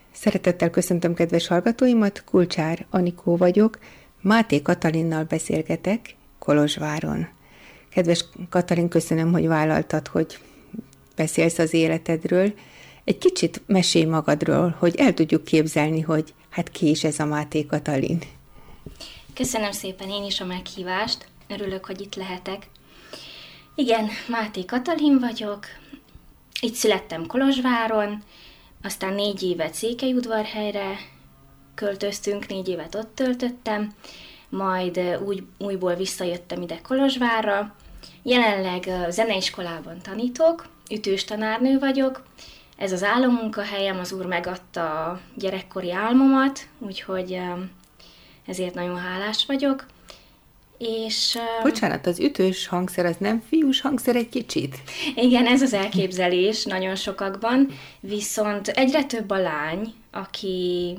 Szeretettel köszöntöm kedves hallgatóimat, Kulcsár Anikó vagyok, Máté Katalinnal beszélgetek Kolozsváron. Kedves Katalin, köszönöm, hogy vállaltad, hogy beszélsz az életedről. Egy kicsit mesélj magadról, hogy el tudjuk képzelni, hogy hát ki is ez a Máté Katalin. Köszönöm szépen én is a meghívást, örülök, hogy itt lehetek. Igen, Máté Katalin vagyok, itt születtem Kolozsváron, aztán 4 évet Székelyudvarhelyre költöztünk, 4 évet ott töltöttem, majd újból visszajöttem ide Kolozsvárra. Jelenleg zeneiskolában tanítok, ütős tanárnő vagyok. Ez az álommunkahelyem, az Úr megadta a gyerekkori álmomat, úgyhogy ezért nagyon hálás vagyok. És, Bocsánat, az ütős hangszer, az nem fiús hangszer egy kicsit? Igen, ez az elképzelés nagyon sokakban, viszont egyre több a lány, aki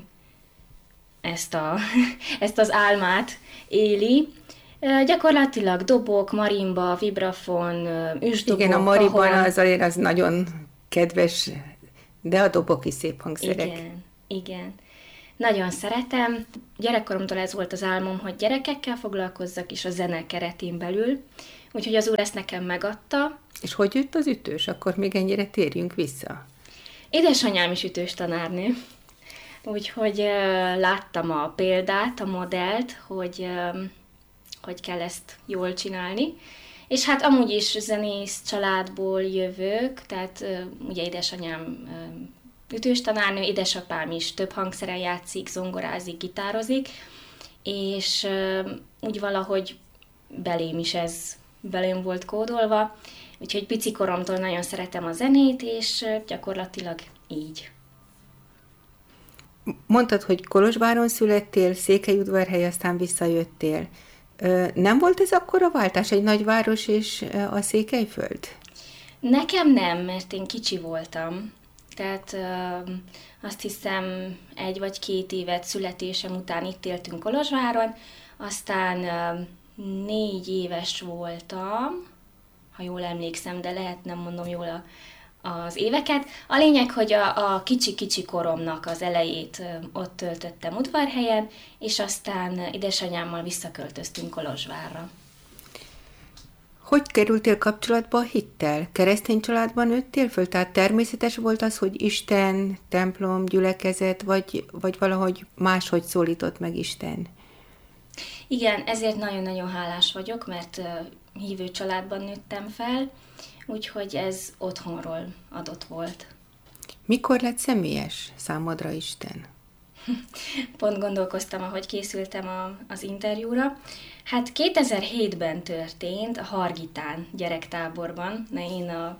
ezt az álmát éli. Gyakorlatilag dobok, marimba, vibrafon, üsdobok, igen, a mariban az nagyon kedves, de a dobok is szép hangszerek. Igen. Nagyon szeretem. Gyerekkoromtól ez volt az álmom, hogy gyerekekkel foglalkozzak, és a zene keretén belül. Úgyhogy az Úr ezt nekem megadta. És hogy jött az ütős? Akkor még ennyire térjünk vissza. Édesanyám is ütős tanárnő. Úgyhogy láttam a példát, a modellt, hogy kell ezt jól csinálni. És hát amúgy is zenész családból jövök, tehát ugye édesanyám ütős tanárnő, édesapám is több hangszeren játszik, zongorázik, gitározik, és úgy valahogy belém volt kódolva, úgyhogy pici koromtól nagyon szeretem a zenét, és gyakorlatilag így. Mondtad, hogy Kolozsváron születtél, Székelyudvarhely, aztán visszajöttél. Nem volt ez akkor a váltás, egy nagyváros és a Székelyföld? Nekem nem, mert én kicsi voltam. Tehát azt hiszem 1 vagy 2 évet születésem után itt éltünk Kolozsváron, aztán 4 éves voltam, ha jól emlékszem, de lehet nem mondom jól az éveket. A lényeg, hogy a kicsi-kicsi koromnak az elejét ott töltöttem Udvarhelyen, és aztán édesanyámmal visszaköltöztünk Kolozsvárra. Hogy kerültél kapcsolatba a hittel? Keresztény családban nőttél föl? Tehát természetes volt az, hogy Isten, templom, gyülekezet, vagy valahogy máshogy szólított meg Isten? Igen, ezért nagyon-nagyon hálás vagyok, mert hívő családban nőttem fel, úgyhogy ez otthonról adott volt. Mikor lett személyes számodra Isten? Pont gondolkoztam, ahogy készültem az interjúra. Hát 2007-ben történt a Hargitán gyerektáborban. Én a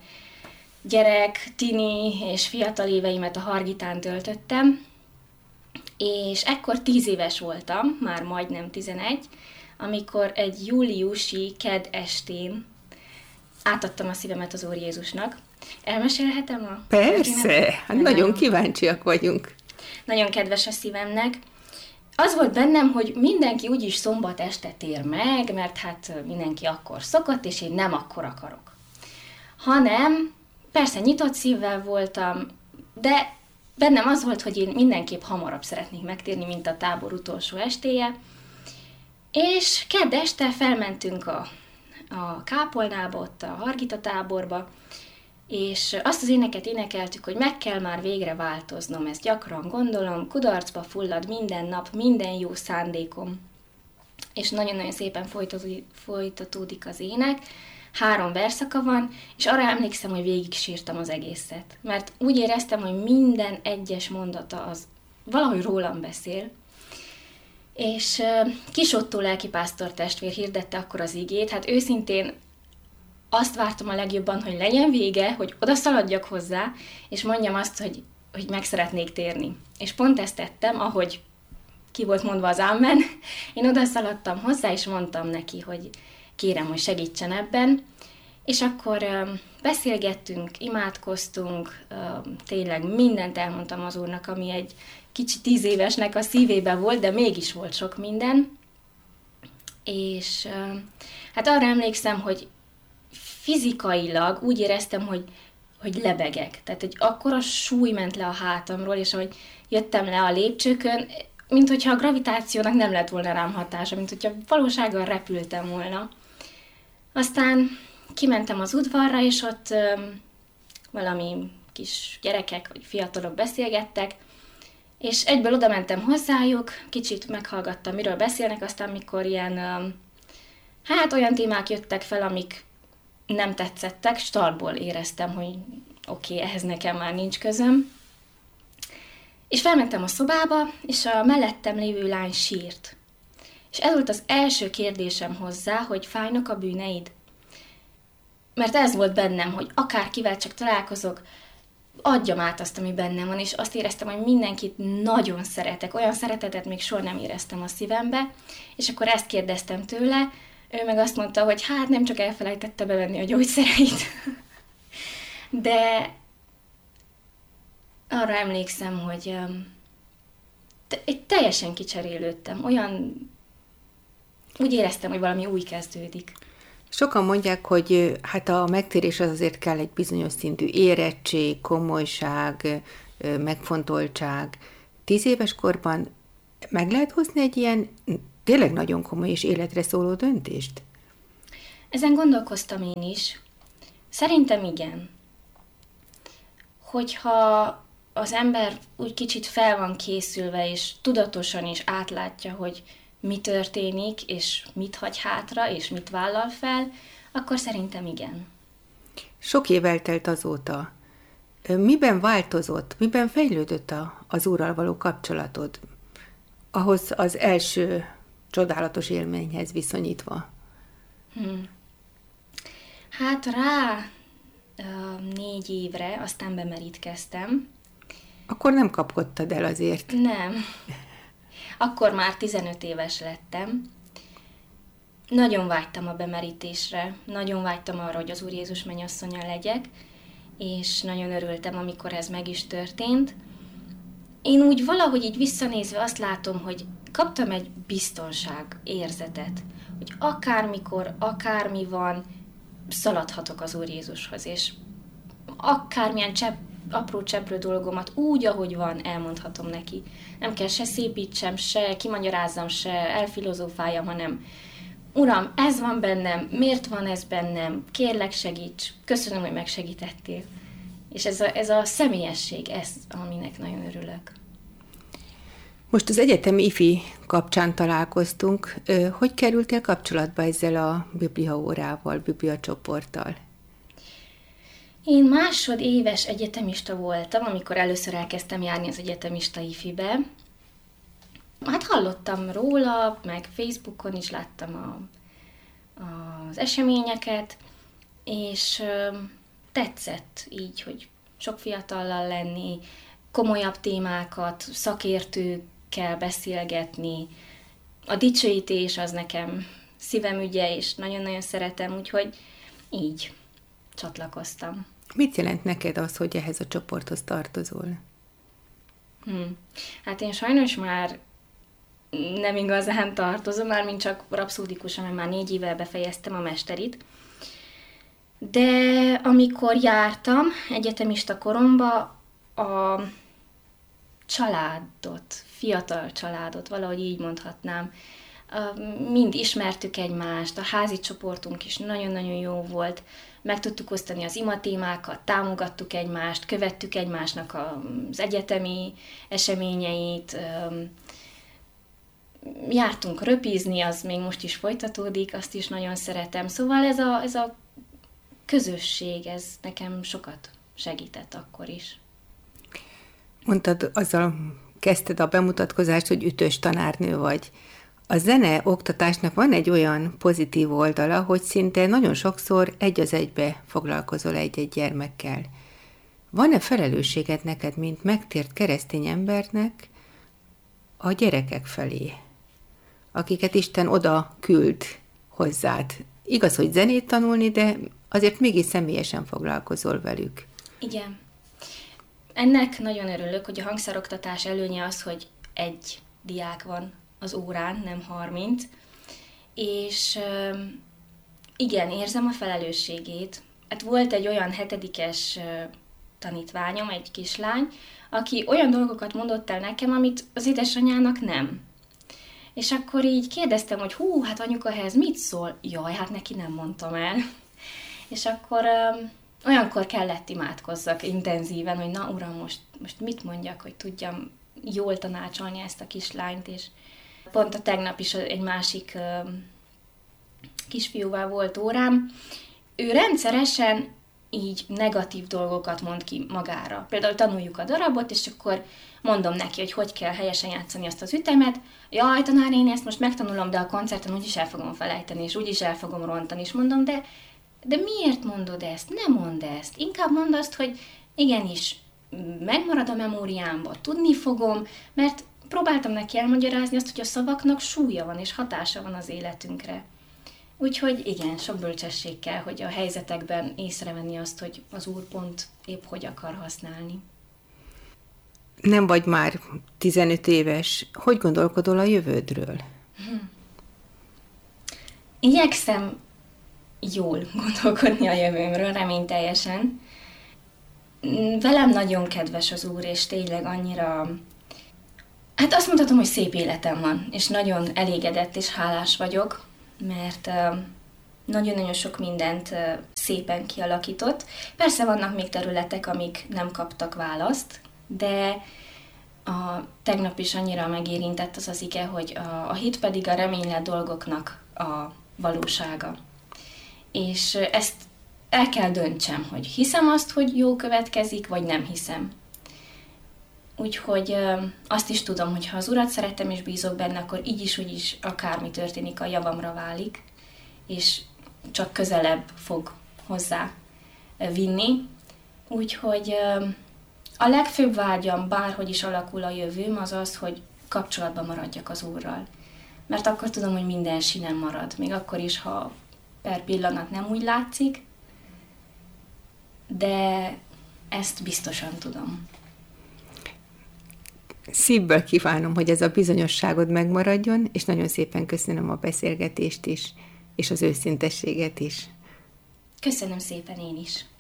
tini és fiatal éveimet a Hargitán töltöttem, és ekkor 10 éves voltam, már majdnem 11, amikor egy júliusi kedd estén átadtam a szívemet az Úr Jézusnak. Elmesélhetem a Persze, hát nagyon kíváncsiak vagyunk. Nagyon kedves a szívemnek. Az volt bennem, hogy mindenki úgyis szombat este tér meg, mert hát mindenki akkor szokott, és én nem akkor akarok. Hanem, persze nyitott szívvel voltam, de bennem az volt, hogy én mindenképp hamarabb szeretnék megtérni, mint a tábor utolsó estéje. És kedd este felmentünk a kápolnába, ott a Hargita táborba, és azt az éneket énekeltük, hogy meg kell már végre változnom, ezt gyakran gondolom, kudarcba fullad minden nap, minden jó szándékom. És nagyon-nagyon szépen folytatódik az ének, 3 verszaka van, és arra emlékszem, hogy végig sírtam az egészet. Mert úgy éreztem, hogy minden egyes mondata az valahogy rólam beszél. És Kis Ottó lelkipásztor testvér hirdette akkor az igét, hát őszintén azt vártam a legjobban, hogy legyen vége, hogy oda szaladjak hozzá, és mondjam azt, hogy meg szeretnék térni. És pont ezt tettem, ahogy ki volt mondva az ámen. Én oda szaladtam hozzá, és mondtam neki, hogy kérem, hogy segítsen ebben. És akkor beszélgettünk, imádkoztunk, tényleg mindent elmondtam az Úrnak, ami egy kicsi 10 évesnek a szívében volt, de mégis volt sok minden. És hát arra emlékszem, hogy fizikailag úgy éreztem, hogy lebegek. Tehát egy akkora súly ment le a hátamról, és ahogy jöttem le a lépcsőkön, mint hogyha a gravitációnak nem lett volna rám hatása, mint hogyha valósággal repültem volna. Aztán kimentem az udvarra, és ott valami kis gyerekek vagy fiatalok beszélgettek, és egyből oda mentem hozzájuk, kicsit meghallgattam, miről beszélnek, aztán mikor ilyen, olyan témák jöttek fel, amik nem tetszettek, startból éreztem, hogy oké, ehhez nekem már nincs közöm. És felmentem a szobába, és a mellettem lévő lány sírt. És ez volt az első kérdésem hozzá, hogy fájnak a bűneid? Mert ez volt bennem, hogy akárkivel csak találkozok, adjam át azt, ami bennem van, és azt éreztem, hogy mindenkit nagyon szeretek. Olyan szeretetet még soha nem éreztem a szívembe, és akkor ezt kérdeztem tőle, ő meg azt mondta, hogy hát nem csak elfelejtette bevenni a gyógyszereit, de arra emlékszem, hogy teljesen kicserélődtem. Úgy éreztem, hogy valami új kezdődik. Sokan mondják, hogy hát a megtérés az azért kell egy bizonyos szintű érettség, komolyság, megfontoltság. 10 éves korban meg lehet hozni egy ilyen tényleg nagyon komoly és életre szóló döntést? Ezen gondolkoztam én is. Szerintem igen. Hogyha az ember úgy kicsit fel van készülve, és tudatosan is átlátja, hogy mi történik, és mit hagy hátra, és mit vállal fel, akkor szerintem igen. Sok év eltelt azóta. Miben változott, miben fejlődött az Úrral való kapcsolatod? Ahhoz az első csodálatos élményhez viszonyítva. Hát rá 4 évre, aztán bemerítkeztem. Akkor nem kapkodtad el azért. Nem. Akkor már 15 éves lettem. Nagyon vágytam a bemerítésre, nagyon vágytam arra, hogy az Úr Jézus mennyasszonya legyek, és nagyon örültem, amikor ez meg is történt. Én úgy valahogy így visszanézve azt látom, hogy kaptam egy biztonság érzetet, hogy akármikor, akármi van, szaladhatok az Úr Jézushoz, és akármilyen apró cseprő dolgomat úgy, ahogy van, elmondhatom neki. Nem kell se szépítsem, se kimagyarázzam, se elfilozófáljam, hanem Uram, ez van bennem, miért van ez bennem, kérlek segíts, köszönöm, hogy megsegítettél. És ez a személyesség, ez, aminek nagyon örülök. Most az egyetemi ifi kapcsán találkoztunk. Hogy kerültél kapcsolatba ezzel a bibliaórával, bibliacsoporttal? Én másodéves egyetemista voltam, amikor először elkezdtem járni az egyetemista ifibe. Hát hallottam róla, meg Facebookon is láttam az eseményeket, és tetszett így, hogy sok fiatallal lenni, komolyabb témákat, szakértőkkel beszélgetni. A dicsőítés az nekem szívemügye, és nagyon-nagyon szeretem, úgyhogy így csatlakoztam. Mit jelent neked az, hogy ehhez a csoporthoz tartozol? Hát én sajnos már nem igazán tartozom, már mint csak rapszódikusan, mert már 4 éve befejeztem a mesterit. De amikor jártam egyetemista koromba, a családot, fiatal családot, valahogy így mondhatnám, mind ismertük egymást, a házi csoportunk is nagyon-nagyon jó volt, meg tudtuk osztani az imatémákat, támogattuk egymást, követtük egymásnak az egyetemi eseményeit, jártunk röpizni, az még most is folytatódik, azt is nagyon szeretem. Szóval ez a közösség, ez nekem sokat segített akkor is. Mondtad, azzal kezdted a bemutatkozást, hogy ütős tanárnő vagy. A zene oktatásnak van egy olyan pozitív oldala, hogy szinte nagyon sokszor egy az egybe foglalkozol egy-egy gyermekkel. Van-e felelősséged neked, mint megtért keresztény embernek a gyerekek felé, akiket Isten oda küld hozzád? Igaz, hogy zenét tanulni, de azért mégis személyesen foglalkozol velük. Igen. Ennek nagyon örülök, hogy a hangszeroktatás előnye az, hogy egy diák van az órán, nem 30, és igen, érzem a felelősségét, hát volt egy olyan 7-es tanítványom, egy kislány, aki olyan dolgokat mondott el nekem, amit az édesanyjának nem. És akkor így kérdeztem, hogy hát anyuka, ehhez mit szól? Jaj, hát neki nem mondtam el. És akkor olyankor kellett imádkozzak intenzíven, hogy na uram, most mit mondjak, hogy tudjam jól tanácsolni ezt a kislányt, és pont a tegnap is egy másik kisfiúval volt órám. Ő rendszeresen így negatív dolgokat mond ki magára. Például tanuljuk a darabot, és akkor mondom neki, hogy kell helyesen játszani azt az ütemet. Jaj, tanár, én ezt most megtanulom, de a koncerten úgyis el fogom felejteni, és úgyis el fogom rontani, és mondom, de miért mondod ezt? Nem mondd ezt. Inkább mondd azt, hogy igenis, megmarad a memóriámba, tudni fogom, mert próbáltam neki elmagyarázni azt, hogy a szavaknak súlya van, és hatása van az életünkre. Úgyhogy igen, sok bölcsesség kell, hogy a helyzetekben észrevenni azt, hogy az Úr pont épp hogy akar használni. Nem vagy már 15 éves. Hogy gondolkodol a jövődről? Igyekszem jól gondolkodni a jövőmről, reményteljesen. Velem nagyon kedves az Úr, és tényleg annyira... Hát azt mondhatom, hogy szép életem van, és nagyon elégedett és hálás vagyok, mert nagyon-nagyon sok mindent szépen kialakított. Persze vannak még területek, amik nem kaptak választ, de tegnap is annyira megérintett az ige, hogy a hit pedig a reménylett dolgoknak a valósága. És ezt el kell döntsem, hogy hiszem azt, hogy jó következik, vagy nem hiszem. Úgyhogy azt is tudom, hogy ha az Urat szeretem és bízok benne, akkor így is, úgy is akármi történik, a javamra válik, és csak közelebb fog hozzá vinni. Úgyhogy a legfőbb vágyam, bárhogy is alakul a jövőm, az az, hogy kapcsolatban maradjak az Úrral. Mert akkor tudom, hogy minden sinem marad, még akkor is, ha per pillanat nem úgy látszik, de ezt biztosan tudom. Szívből kívánom, hogy ez a bizonyosságod megmaradjon, és nagyon szépen köszönöm a beszélgetést is, és az őszintességet is. Köszönöm szépen én is.